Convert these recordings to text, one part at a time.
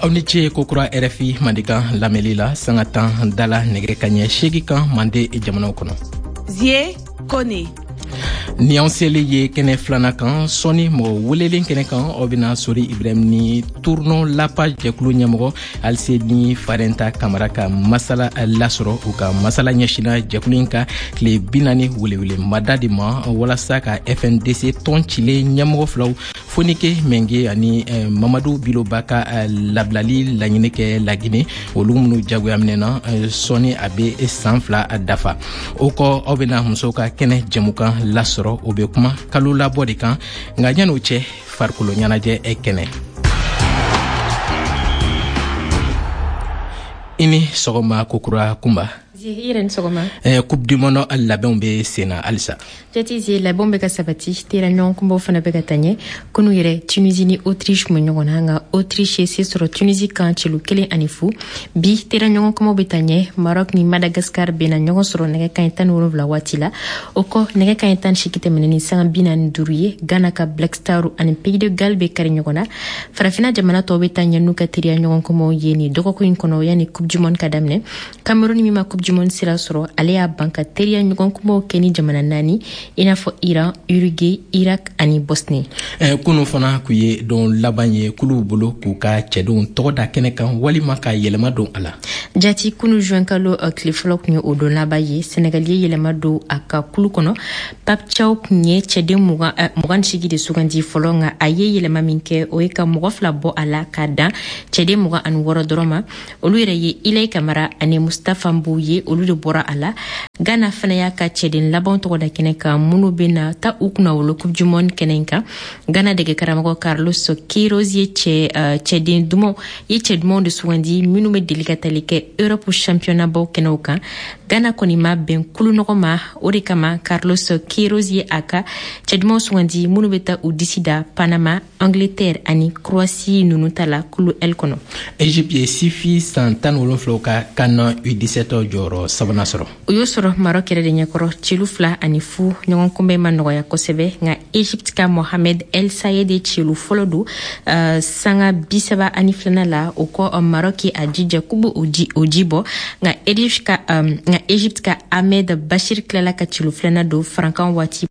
Auniche kokura RFI mandika lamelila sangatan dala negre kanye shegikan mande jamana kono. Zie Kone. Ni an seli ye kene flana kan soni mo welelen kene kan obina sori Ibrahim ni tournon la page jekulu nyamgo alse ni farenta kamara ka masala lasoro u ka masala nyashina jekulin ka kle binani welewele madadi ma wala saka FNDC ton chile nyamgo flow fonike menge ani Mamadou Bilobaka lablali lanyineke lagine olumnu jago amnena soni abe sanfla dafa oko obina musoka kene jemuka lasoro obe kuma kalula bodi kan nga nyano che farkulo nyanaje ekene ini sogoma kokura kumba Iren sogoma coupe du monde la bombe sena alsa jatizi la bombe ka sabati tira nyon kumbo fana be gatanye kunu yere Tunisie ni Autriche mo nyona nga Autriche c'est sur Tunisie kan chelu kele anifu bi tira nyon kumbo betanye Maroc ni Madagascar bena nyon soro nega kan tan woro vla watila oko nega kan tan shikite meneni sang binan duruye Ghana ka Black Star an pays de Galbe kare nyona farafina jamana to betanye nuka tira nyon kumbo yeni doko ko inkono yani coupe du monde kadamne Cameroun mi ma coupe du monde sila soro alea banka teria nyugon kumo keni jamana nani inafo Iran, Uruguay, Irak ani Bosnie. Kuno fana kuye don labanye kulu bolo kuka chedon toda kenekan walima ka yelema don ala. Jati kunu juankalo kliflok nyo odon labaye Senegalie yelema do aka kulu kono pap chau kunye chede mugan shigi de sugandi folonga aye yelema minke oeka mugafla bo ala kada chede mugan an woro doroma olu ye Ilay Kamara ane Mustafa Mbouye olu de bora ala Ghana fana ya ka chedin labon to da keneka munu bena ta ukuna wolo coupe du monde kenenka Ghana de karamago Carlos Queiroz ye chedin dumo ye chedmo de suwandi minu me delikatalike Europe championnat bo kenoka Ghana konima ben kulu nokoma orikama Carlos Queiroz ye aka chedmo suwandi munu beta u disida Panama Angleterre ani Croatie nunutala kulu el kono Egypte sifi santan wolo floka kana U17 joro sabana soro uyo soro Maroc yere de nyakoro chilufla ani fu nyon kumbe manogo ya kosebe nga Egypte ka Mohamed El Sayed chilu folodu sanga bisaba ani flana la uko Maroc ajija kubu ujibo nga Egypte ka Ahmed Bashir klala ka chilu flana do frankan wati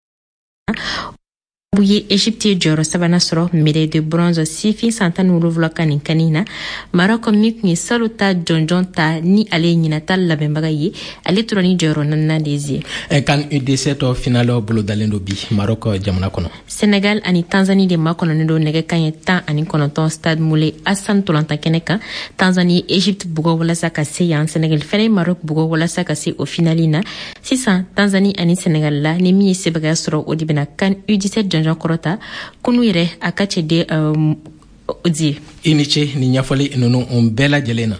Bouye Égypte joro sabana soro médaille de bronze sifi santan wuluvla kanina Maroc mik ni saluta jonjonta ni ale nyinata labembaga yi ale turani joro nanna dezi kan U17 finalo bolo dalendo bi Maroc jamana kono Sénégal ani Tanzanie de makono ndo nege kanye tan ani konoton stade Moulay Hassan Tolanta keneka Tanzanie Égypte bugo wala saka seyan Sénégal fene Maroc bugo wala saka se au finalina 600 Tanzanie ani Sénégal la ne mi sebaga soro odibena kan U17 Jean Korota kunwire akache de odi iniche ni nyafali nono ombela jelena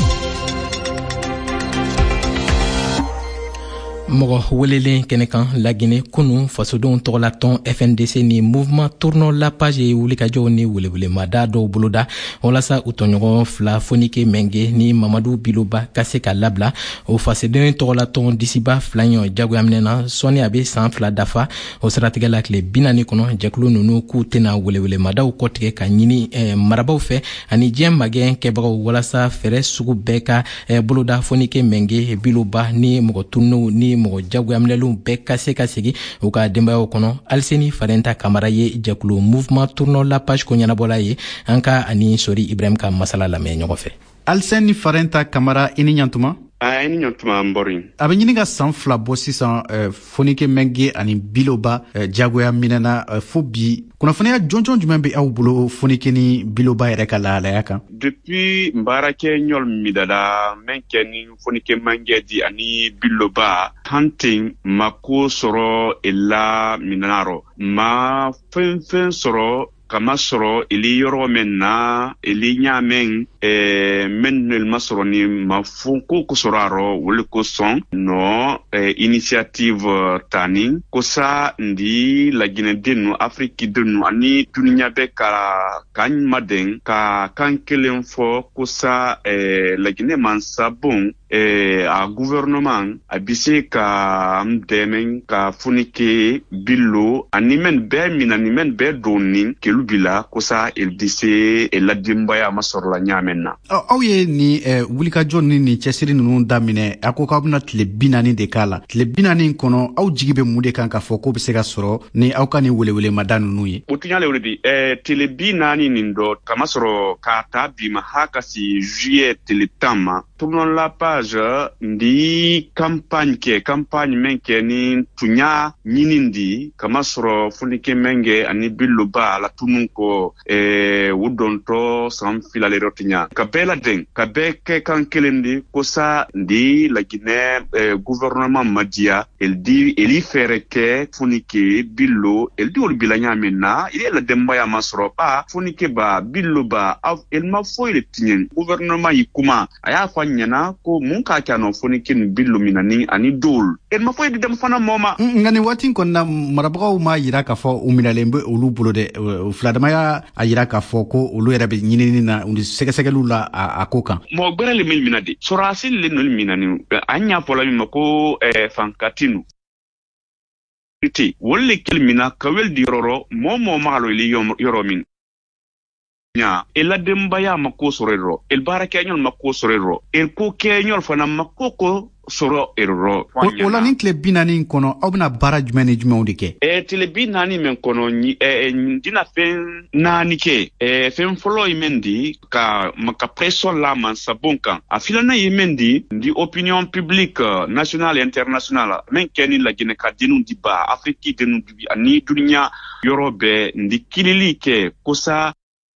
mogo welele kenekan lagine kunu fasodon toglaton FNDC ni mouvement tournon la page wulika jo ni wulewule mada do buluda olasa utonyogo fla fonike menge ni Mamadou Biloba kaseka labla o fasodon toglaton disiba flanyo jago amnena soni abe san fla dafa o strategala kle binani kono jaklu nunu ku tena wulewule mada o kotige ka nyini marabaw fe ani jem magen kebago wolasa fere sugu beka buluda fonike menge Biloba ni mogo tunu ni mogo jago amlelu be kaseka sigi u ka dembayo kono alseni farenta kamara ye jakulu mouvement tournon la page ko nyana bola ye anka ani sori Ibrahim ka masala la me nyogofe alseni farenta kamara ini nyantuma ini nyantuma mborin abe nyini ga sanfla bo sisan fonike menge ani Biloba jagoya minena fobi kuna fanya jonjon jumembe au bulo fonike ni Biloba yere kala la yaka depuis mbarake nyol midala menke ni fonike menge di ani Biloba hunting mako soro illa minaro ma fen soro kama soro ili yoro menna ili nyamen men el masroni ma fonko ko soraro wole ko son no initiative tani ko sa ndi la Guinée denu Afrique denu ani dunya be ka kan maden ka kan kelen fo ko sa la Guinée man sabon a gouvernement a bise ka mdemen ka funike billo animen be doni kelubila ko sa el dise la dimbaya masorla nyamenna ye ni wulika jonni ni chesiri nunu damine akoka bna tle binani de kala tle binani kono aw jigibe mude kan ka foko be se ka soro ni aw kan ni wele madanu nuye otunyale wele tle binani nindo kama soro ka tabi mahaka si juillet tle tama tournon la page ndi campagne menke ni tunya nyinindi kama soro funike menge ani billuba la tununko wudonto sam filale rotinya kabela den kabeke kan kelendi kosa ndi la Guinée gouvernement madia eli fereke funike billo eldi wol bilanya menna ile la dembaya masro ba funike ba billo ba el ma foyle tinyen gouvernement yikuma aya fanyana ko mun ka kano funike billo minani ani dol el ma foyle dem fana moma ngani watin konna marabagaw ma yira ka fo uminalembe olu bolo de fladamaya ayira ka fo ko olu erabe nyinini na undi segesegelu la akoka mo gberele mil minade sorasil le nol minani anya pola mi mako fankatinu iti wolle kelmina kawel di roro momo malo li yoro min nya ela dembaya mako sorero el baraka nyol mako sorero el ko kenyol fana makoko soro erro ola nin club binani kono obna barrage management dike tele binani men kono dina fen nani ke fen follow mendi ka maka presso la man sabonka afilana yemendi di opinion publique nationale et internationale men keni la Guinée ka dinu diba Afrique dinu dibi ani dunya yorobe ndi kilili ke kosa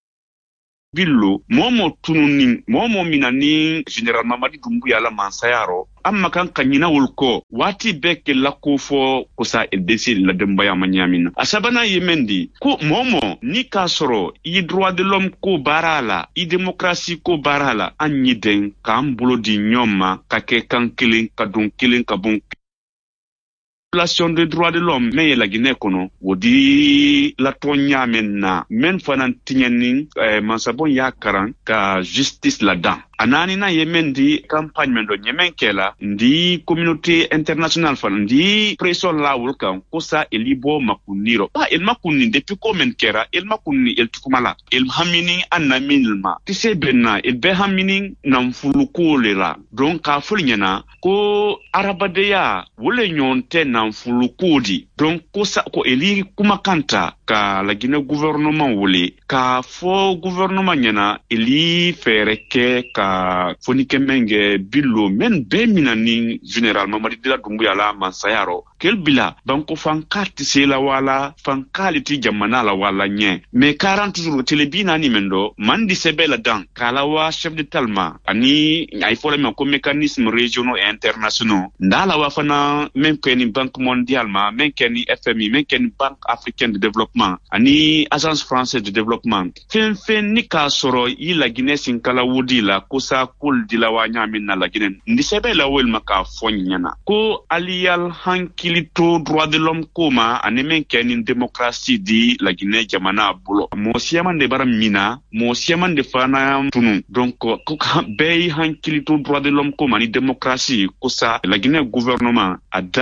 billo momo tununi momo minani general Mamadi Doumbouya la mansayaro amma kan kanyina wulko wati beke la kofo kosa edesi la dembaya manyamina asabana yemendi ko momo ni kasoro i droit de l'homme ko barala i démocratie ko barala anyiden kambulo di nyoma kake kan kilin kadun kilin kabun violation des droits de l'homme mais la Guinée kono wodi la tonya menna men fanan tinyani mansabon yakaran ka justice la dan anani na yemendi campagne mendo nyemenkela ndi communauté internationale fan ndi pression la wulkan kosa elibo makuniro ba el makunni depuis combien kera el makunni el tukumala el hamini anamilma tise benna el be hamini nam fulukolera donc ka fulnyana ko arabadeya wole nyonte nam fulukodi donc kosa ko eli kuma kanta ka la Guinée gouvernement wole ka fo gouvernement nyana eli fereke ka fonike menge billo men be minani général Mamadi Doumbouya la mansayaro kel bila banko fankati sela wala fankaliti jamana la wala nye mais 40 jours telebina ni mendo mandi sebela dan kala wa chef de talma ani ay fole men ko mécanisme régionaux et internationaux ndala wa fana men ko ni banque mondiale ma men ko ni FMI men ko ni banque africaine de développement ani agence française de développement fen ni ka soro yi la Guinée sin kala wodi la ko sa kul dila wa nyamin na la Guinée ndi sebela wel maka fonyana ko aliyal hankilito droit de l'homme koma anemen kenin démocratie di la Guinée jamana bulo mo siaman de baram mina mo siaman de fana tunu donc ko bey hankilito droit de l'homme koma ni démocratie ko sa la Guinée gouvernement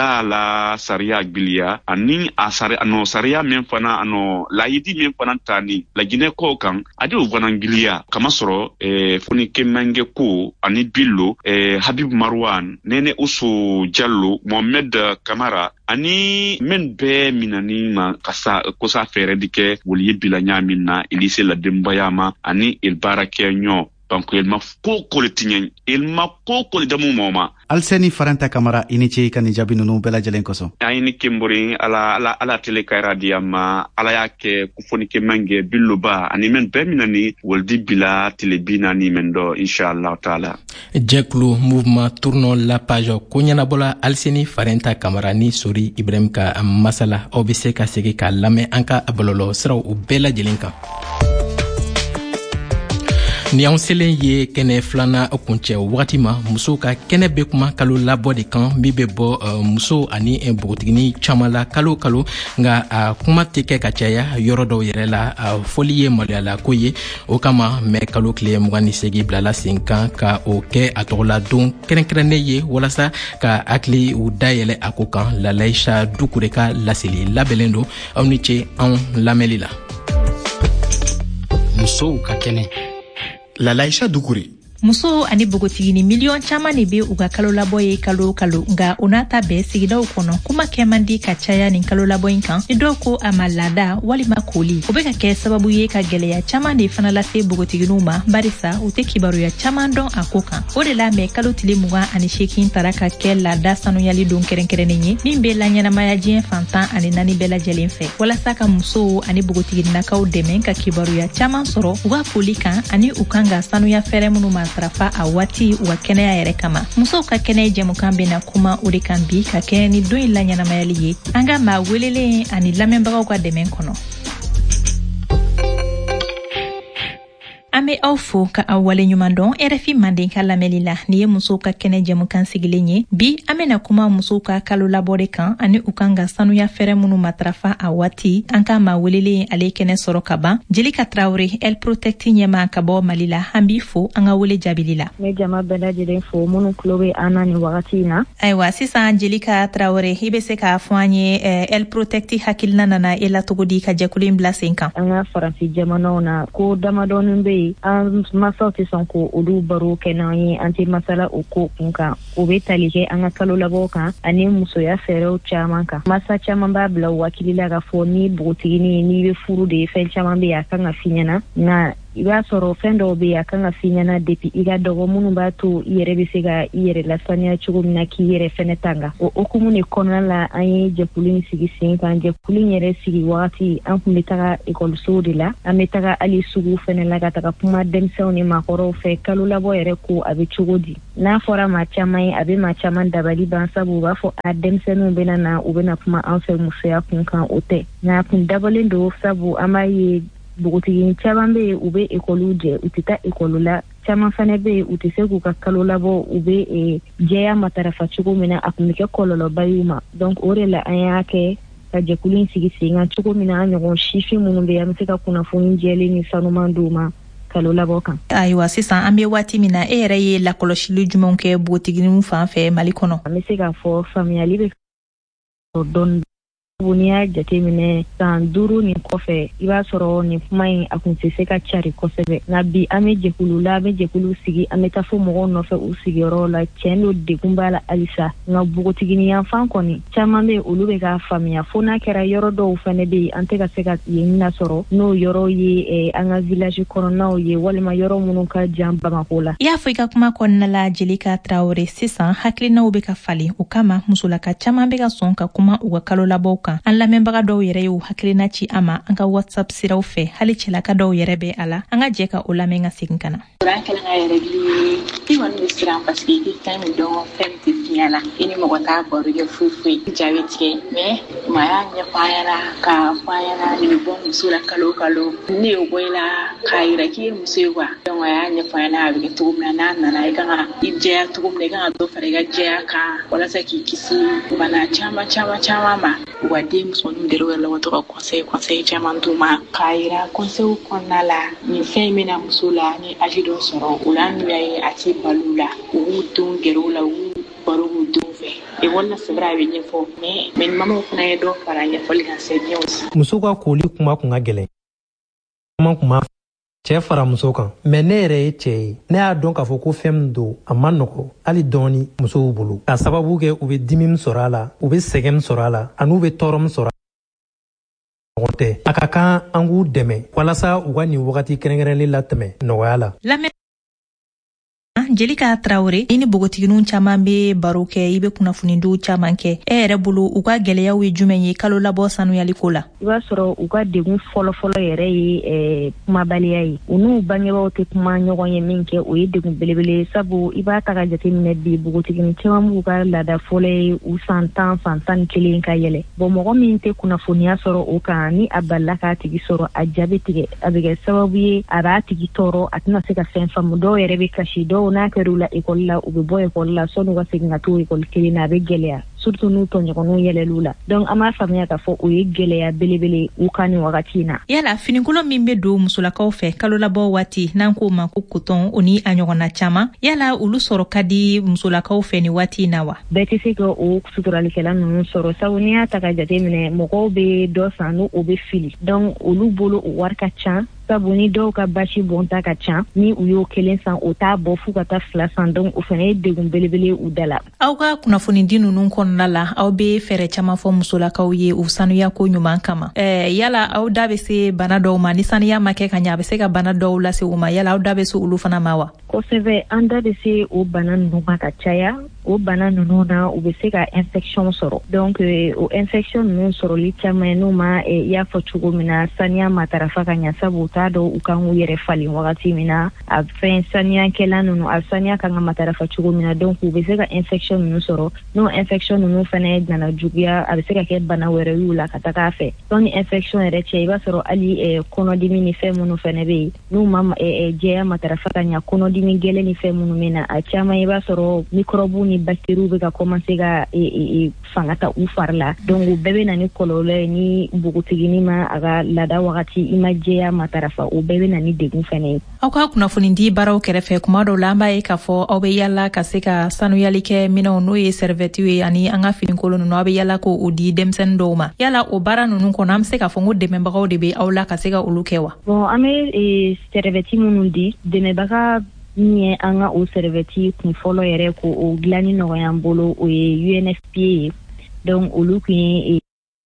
adala saria gbilia ani asare ano saria men fana ano laidi men fana tani la Guinée ko kan adi uvana gbilia kama soro foni kemange ko ani billo Habib Marwan nene Usu Diallo Mohamed Kamara ani men be minani ma kasa kosa fere dike woli bila nyamina ilise la dembayama ani il barake nyo donc il ma ko le tinyen il ma ko le damu moma Alseni Faranta Kamara iniche kan jabi nunu bela jelen koso ayini kimburi ala tele kayra diama ala yake kufonike mange billuba ani men be minani woldi bila tele binani mendo inshallah taala jeklu mouvement tournons la page konyana bola Alseni Faranta Kamara ni sori Ibrahim ka masala obise ka sege ka lame anka abololo sra u bela jelenka ni anw selen ye kɛnɛ filana kuncɛ wagati ma musow ka kɛnɛ be kuma kalo labɔ de kan min be bɔ muso ani bogotigini caaman la kalo kalo nga a kuma tɛ kɛ ka caya yɔrɔ dɔw yɛrɛ la a fɔli ye maloyala ko ye o kama mɛ kalo tile 28 bilala sen kan ka o kɛ a tɔgɔla don kɛrɛnkɛrɛnnen ye walasa ka hakili u dayɛlɛ a ko kan Lalaïcha Dukure ka laseli labɛnnen don aw ni ce anw lamɛnli la. Musow ka kɛnɛ. Lalaïcha Dukure. Muso ani bogotigini miliyɔn caman de be u ka kalo labɔ ye kalo kalo nga o n'a ta bɛɛ sigidaw kɔnɔ kuma kɛ man di ka caya nin kalo labɔ in kan ni dɔw ko a ma laada walima koli o be ka kɛ sababu ye ka gwɛlɛya caman de fana lase bogotiginiw ma barisa u tɛ kibaruya caman dɔn a ko kan o de la mɛ kalo tile 28 tara ka kɛ laada sanuyali don kɛrɛnkɛrɛnnen ye min be laɲɛnamaya diɲɛ fantan ani 4 bɛɛ lajɛlen fɛ walasa ka musow ani bogotiginakaw dɛmɛ ka kibaruya caman sɔrɔ u ka foli kan ani u kan ka sanuya fɛrɛ minnu ma tarafa a waati u ka kɛnɛya yɛrɛ kama musow ka kɛnɛ jɛmukan bena kuma o de kan bi ka kɛnɛ ni don in laɲɛnamayali ye an ka maa welelen ani lamɛnbagaw ka dɛmɛ kɔnɔ. An be aw fo ka aw wale ɲuman dɔn RFI Manden ka lamɛnli la ni ye musow ka kɛnɛ jɛmukan sigilen ye bi an bena kuma musow ka kalo labɔ de kan ani u kan ka sanuya fɛrɛ minnu matarafa a waati an ka maa welelen ale kɛnɛ sɔrɔ ka ban Jelika Traore El Protect ɲɛma ka bɔ Mali la an b'i fo an ka wele jaabili la. Ne jama bɛɛ lajɛlen fo minnu tulo be an na nin wagati na. Ayiwa sisan Jelika Traore i be se k'a fɔ an ye El Protect hakilina nana e la cogo di ka jɛkulu bila sen kan. An ka Faransi jamanaw na ko damadɔnin be yen an masaw tɛ sɔn ko olu baro kɛ n'an ye an tɛ masala o ko kun kan o be tali kɛ an ka kalo labɔ kan ani musoya fɛɛrɛw caman kan masa caman b'a bila u hakili la ka fɔ ni bogotigini n'i be furu de fɛn caman be yen a kan ka f'i ɲɛna nka i b'a sɔrɔ fɛn dɔw be yen a kan ka f'i ɲɛna depuis i ka dɔgɔ minnu b'a to i yɛrɛ be se ka i yɛrɛ lasaniya cogo min na k'i yɛrɛ fɛnɛ tanga o okumu de kɔnɔna la an ye jɛkulu in sigi sen kan jɛkulu in yɛrɛ sigi wagati an kun be taga ekɔlisow de la an be taga hali sugu fɛnɛ la ka taga kuma denmisɛnw ni maakɔrɔw fɛ kalo labɔ yɛrɛ ko a be cogo di n'a fɔra maa caman ye a be maa caman dabali ban sabu u b'a fɔ a denmisɛnninw bena na u bena kuma an fɛ musoya kun kan o tɛ nka kun dabɔlen don sabu an b'a ye bogotigini caman be yen u be ekɔliw jɛ u tɛ taa ekɔli la caman fana be yen u tɛ se k'u ka kalo labɔ u be jɛya matarafa cogo min na a kun be kɛ kɔlɔlɔba y'u ma donc o de la an y'a kɛ ka jɛkulu in sigi sen kan cogo min na an ɲɔgɔn sifin minnu be yen an be se ka kunnafoni jɛlen ni sanuman d'u ma kalo labɔ kan. Ayiwa sisan an be waati min na e yɛrɛ ye lakɔlɔsili jumɛnw kɛ bogotiginiw fan fɛ Mali kɔnɔ. An be se k'a fɔ faamuyali be dɔɔni n'i y'a jateminɛ san 5 nin kɔfɛ i b'a sɔrɔ nin kuma in a kun tɛ se ka cari kosɛbɛ nka bi an be jɛkulu la an be jɛkulu sigi an be taa fo mɔgɔw nɔfɛ u sigiyɔrɔ la cɛn do degun b'a la halisa nka bogotiginiyan fan kɔni caman be olu be k'a faamuya fo n'a kɛra yɔrɔ dɔw fɛnɛ be yen an tɛ ka se ka yen lasɔrɔ n'o yɔrɔ ye an ka village kɔnɔnaw ye walima yɔrɔ minnu ka jan Bamako la. I y'a fɔ i ka kuma kɔnɔna la Jelika Traore sisan hakilinaw be ka falen o kama musolaka caman be ka sɔn ka kuma u ka kalo labɔw kan an lamɛnbaga dɔw yɛrɛ y'u hakilina ci an ma an ka WhatsApp siraw fɛ hali cɛlaka dɔw yɛrɛ bɛ a la an ka jɛ ka o lamɛn ka segin ka na. An kɛlen ka yɛrɛ gili i kɔni bɛ siran parce que i kan min dɔn fɛn tɛ fiɲɛ la i ni mɔgɔ t'a baro kɛ foyi foyi jaabi tigɛ mais maa y'a ɲɛfɔ an ɲɛna k'a fɔ an ɲɛna nin bɛ bɔ muso la kalo kalo ne y'o bɔ i la k'a yira k'i ye muso ye quoi donc a y'a ɲɛfɔ an ɲɛna a bɛ kɛ cogo min na n'a nana i kan ka i jɛya cogo min na i kan ka dɔ fara i ka jɛya kan walasa k'i kisi bana caman ma u ka den musoninw dɛrɛ wɛrɛ la ka to ka conseil caman d'u ma k'a yira conseil kɔnɔna la nin fɛn in bɛna muso la ni âge dɔ sɔrɔ o la n'u y'a ye a tɛ balo la u b'u denw gɛrɛ u la u b'u baro k'u denw fɛ ekɔli la c'est vrai a bɛ ɲɛfɔ mais ni mamaw fana ye dɔ fara ɲɛfɔli kan c'est bien aussi. Muso ka koli kuma kun ka gɛlɛn kuma kuma cɛ fara muso kan mais ne yɛrɛ ye cɛ ye ne y'a dɔn k'a fɔ ko fɛn min don a ma nɔgɔ hali dɔɔni musow bolo ka sababu kɛ u bɛ dimi min sɔrɔ a la u bɛ sɛgɛn min sɔrɔ a la ani u bɛ tɔɔrɔ min sɔrɔ ɲɔgɔn tɛ a ka kan an k'u dɛmɛ walasa u ka nin wagati kɛrɛnkɛrɛnlen latɛmɛ nɔgɔya la. Jelika Traore ini bogotiginun caman be baro kɛ i be kunnafoniduu caman kɛ e yɛrɛ bolo u ka gwɛlɛyaw ye jumɛn ye kalo labɔ sanuyaliko la. I b'a sɔrɔ u ka degun fɔlɔfɔlɔ yɛrɛ ye kumabaliya ye. U n'u bangebaaw tɛ kuma ɲɔgɔn ye min kɛ o ye degun belebele sabu i b'a ta ka jateminɛ bi bogotigini caman b'u ka laada fɔlɔ ye u san 10 san 11 ka yɛlɛ. Bon mɔgɔ min tɛ kunnafoniya sɔrɔ o kan ni a balila k'a tigi sɔrɔ a jaabi tigɛ a bɛ kɛ sababu ye a b'a tigi tɔɔrɔ a tɛna se ka fɛn faamu. Dɔw yɛrɛ bɛ kasi dɔw n'a kɛr'u la ekɔli la u bɛ bɔ ekɔli la sɔnni u ka segin ka to ekɔli kelen na a bɛ gɛlɛya surtout n'u tɔɲɔgɔnw yɛlɛl'u la. Donc an b'a faamuya k'a fɔ o ye gɛlɛya belebele u ka nin wagati na. Yala finikolon min bɛ don musolakaw fɛ kalo labɔ waati n'an k'o ma ko coton o ni a ɲɔgɔnna caman yala olu sɔrɔ ka di musolakaw fɛ ni waati na wa? Bɛɛ tɛ se ka o suturalikɛla ninnu sɔrɔ sabu n'i y'a ta ka jateminɛ mɔgɔw bɛ dɔ san n'o o bɛ fili donc olu bolo o wari ka ca sabu ni dɔw ka basi bɔnta ka ca ni u y'o kelen san o t'a bɔ f'u ka taa 2 san donc o fana ye degun belebele u da la. Aw ka kunnafonidi ninnu kɔnɔna la aw bɛ fɛɛrɛ caman fɔ musolakaw ye u sanuya ko ɲuman kama yala aw da bɛ se bana dɔw ma ni sanuya ma kɛ ka ɲɛ a bɛ se ka bana dɔw lase u ma yala aw da bɛ se olu fana ma wa? Kosɛbɛ an da bɛ se o bana ninnu ma ka caya o bana ninnu na u bɛ se ka infection sɔrɔ donc o infection ninnu sɔrɔli caman n'u ma i y'a fɔ cogo min na sanuya matarafa ka ɲɛ sabu t'a dɔn u kan k'u yɛrɛ falen wagati min na a fɛn sanuyakɛla ninnu a sanuya kan ka matarafa cogo min na donc u bɛ se ka infection ninnu sɔrɔ n'o infection ninnu fana nana juguya a bɛ se ka kɛ bana wɛrɛ y'u la ka taga fɛ donc ni infection yɛrɛ cɛ i b'a sɔrɔ hali kɔnɔdimi ni fɛn minnu fana bɛ yen n'u ma jɛya matarafa ka ɲɛ kɔnɔdimi gɛlɛn ni fɛn minnu bɛ na a caman i b'a sɔrɔ microbe ni bactéries bɛ ka commencer ka fanga ta u fari la donc u bɛɛ bɛ na ni kɔlɔlɔ ye ni bogotigini ma a ka laada wagati i ma jɛya matarafa o bɛɛ bɛ na ni degun fana ye. Aw ka kunnafonidi baaraw kɛrɛfɛ kuma dɔw la an b'a ye k'a fɔ aw bɛ yala ka se ka sanuyali kɛ minɛnw n'o ye serviette ye ani an ka finikolon ninnu aw bɛ yala k'o di denmisɛnnin dɔw ma yala o baara ninnu kɔnɔ an bɛ se k'a fɔ ko dɛmɛbagaw de bɛ aw la ka se ka olu kɛ wa? Bon an bɛ serviette minnu di dɛmɛbaga min ye an ka o serviette kun fɔlɔ yɛrɛ ko o dilanni nɔgɔya an bolo o ye UNFPA ye donc olu kun ye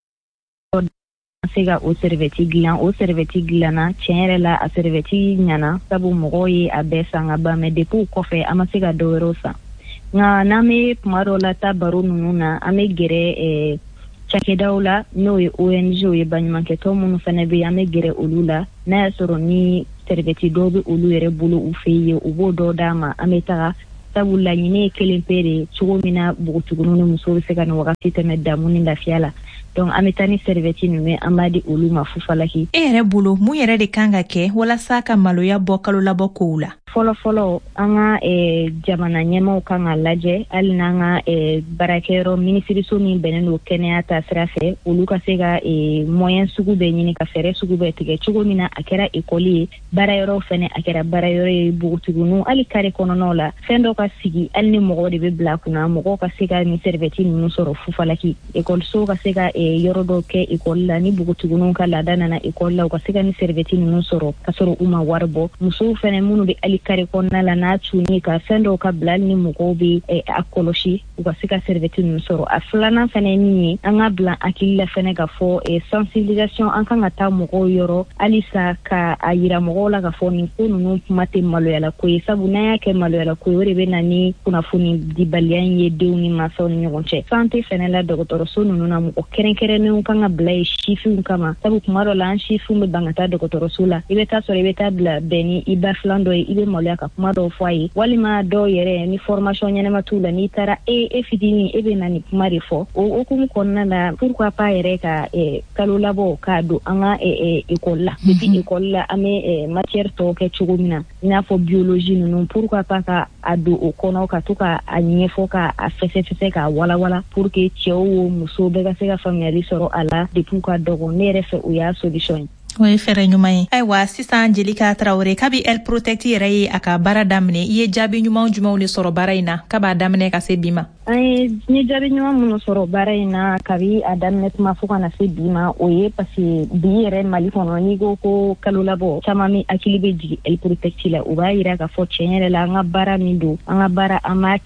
se ka o serviette dilan o serviette dilanna tiɲɛ yɛrɛ la a serviette ɲana sabu mɔgɔw ye a bɛɛ san ka ban mais depuis o kɔfɛ an ma se ka dɔ wɛrɛw san nka n'an bɛ kuma dɔw la taa baro ninnu na an bɛ gɛrɛ cakɛdaw la n'o ye ONG ye baɲumankɛtɔn minnu fana bɛ yen an bɛ gɛrɛ olu la n'a y'a sɔrɔ ni serviette dɔw bɛ olu yɛrɛ bolo u fɛ yen u b'o dɔ d'a ma an bɛ taga sabu laɲini ye kelen pe de cogo min na npogotigininw ni musow bɛ se ka nin wagati tɛmɛ damu ni lafiya la donc an bɛ taa ni serviette ninnu an b'a di olu ma fufalaki. E yɛrɛ bolo mun yɛrɛ de kan ka kɛ walasa ka maloya bɔ kalo labɔ kow la? Fɔlɔfɔlɔ an ka jamana ɲɛmaw kan ka lajɛ hali n'an ka baarakɛyɔrɔ minisiriso min bɛnnen don kɛnɛya ta sira fɛ olu ka se ka moyen sugu bɛɛ ɲini ka fɛɛrɛ sugu bɛɛ tigɛ cogo min na a kɛra ekɔli ye baarayɔrɔ fɛnɛ a kɛra baarayɔrɔ ye bogotigininw hali kare kɔnɔnaw la fɛn dɔ ka sigi hali ni mɔgɔw de bɛ bila kunna mɔgɔw ka se ka ni serviette ninnu sɔrɔ fufalaki ekɔlisow ka se ka yɔrɔ dɔw kɛ ekɔli la ni bogotigininw ka laada nana ekɔli la u ka se ka ni serviette ninnu sɔrɔ ka sɔrɔ u ma wari bɔ musow fɛnɛ minnu bɛ hali kare kɔnɔna la n'a tuni ka fɛn dɔw ka bila ni mɔgɔw bɛ a kɔlɔsi u ka se ka serviette ninnu sɔrɔ a filanan fɛnɛ ye min ye an ka bila hakili la fɛnɛ ka fɔ sensibilisation an kan ka taa mɔgɔw yɔrɔ halisa ka a yira mɔgɔw la ka fɔ nin ko ninnu kuma tɛ maloyala ko ye sabu n'an y'a kɛ maloyala ko ye o de bɛ na ni kunnafoni dibaliya in ye denw ni mansaw ni ɲɔgɔn cɛ santé fɛnɛ la dɔgɔtɔrɔso ninnu na mɔgɔ kɛrɛnkɛrɛnnenw kan ka bila ye sifinw kama sabu kuma dɔ la an sifinw bɛ ban ka taa dɔgɔtɔrɔso la i bɛ taa sɔrɔ i bɛ taa bila bɛn ni i ba filan dɔ ye i bɛ maloya ka kuma dɔw fɔ a ye walima dɔw yɛrɛ ni formation ɲɛnama t'u la n'i taara e fitinin e bɛ na ni kuma de fɔ o hukumu kɔnɔna la pourquoi pas yɛrɛ ka kalo labɔ k'a don an ka ekɔli la depuis ekɔli la an bɛ matière tɔw kɛ cogo min na i n'a fɔ biologie ninnu pourquoi pas ka a don o kɔnɔ ka to ka a ɲɛfɔ ka a fɛsɛfɛsɛ k'a walawala pour que cɛw o musow bɛɛ ka se ka faamuyali sɔrɔ a la depuis ka dɔgɔ ne yɛrɛ fɛ o y'a solution ye. O ye fɛɛrɛ ɲuman ye. Ayiwa sisan Jelika Traore kabi El Protect yɛrɛ ye a ka baara daminɛ i ye jaabi ɲuman jumɛnw de sɔrɔ baara in na k'a daminɛ ka se bi ma? An ye jaabi ɲuman minnu sɔrɔ baara in na kabi a daminɛ tuma fo kana se bi ma o ye parce que bi yɛrɛ Mali kɔnɔ n'i ko kalo labɔ caman min hakili bɛ jigin El Protect la u b'a yira k'a fɔ tiɲɛ yɛrɛ la an ka baara min don an ka baara an b'a kɛ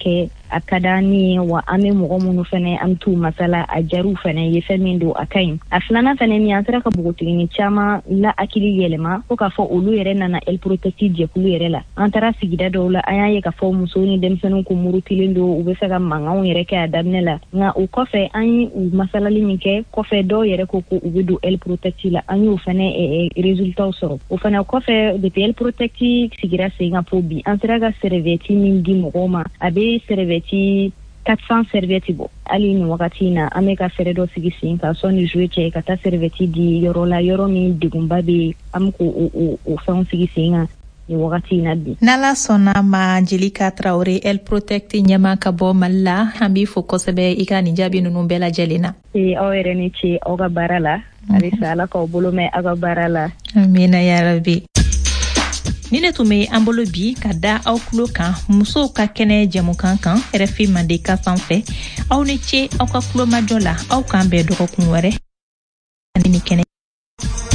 a ka d'an ye wa an bɛ mɔgɔ minnu fɛnɛ an t'u masala a jaru fɛnɛ ye fɛn min don a ka ɲi a filanan fɛnɛ min an sera ka bogotigini caman la hakili yɛlɛma fo k'a fɔ olu yɛrɛ nana El Protecti jɛkulu yɛrɛ la an taara sigida dɔw la an y'a ye k'a fɔ muso ni denmisɛnninw ko murutilen don u bɛ fɛ ka mankanw yɛrɛ kɛ a daminɛ la nka o kɔfɛ an ye u masalali min kɛ kɔfɛ dɔw yɛrɛ ko u bɛ don El Protecti la an y'o fɛnɛ résultats sɔrɔ o fɛnɛ kɔfɛ depuis El Protecti sigira sen kan fo bi an sera ka serviette min di mɔgɔw ma a bɛ serviette 400 serviettes bɔ hali ni wagati na an bɛ ka fɛɛrɛ dɔ sigi sen kan sɔnni juillet cɛ ka taa serviette di yɔrɔ la yɔrɔ min degunba bɛ an bɛ k'o fɛnw sigi sen kan ni wagati na bi. N'ala sɔnna ma Jelika Traore El Protecti ɲɛma ka bɔ Mali la an b'i fo kosɛbɛ i ka nin jaabi ninnu bɛɛ lajɛlen na. Aw yɛrɛ ni ce aw ka baara la halisa Ala k'aw bolo mɛn aw ka baara la. Amina yarabi. Ni ne tun bɛ an bolo bi ka da aw tulo kan musow ka kɛnɛ jɛmukan kan RFI Mandeka sanfɛ aw ni ce aw ka tulomajɔ la aw k'an bɛn dɔgɔkun wɛrɛ ani ni kɛnɛ